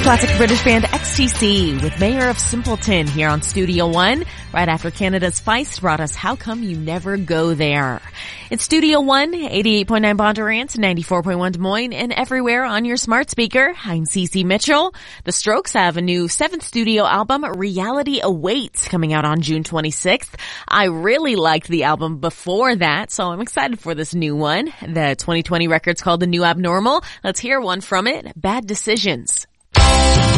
Classic British band XTC with Mayor of Simpleton here on Studio One. Right after Canada's Feist brought us How Come You Never Go There. It's Studio One, 88.9 Bondurant, 94.1 Des Moines, and everywhere on your smart speaker. I'm Cece Mitchell. The Strokes have a new 7th studio album, Reality Awaits, coming out on June 26th. I really liked the album before that, so I'm excited for this new one. The 2020 record's called The New Abnormal. Let's hear one from it, Bad Decisions.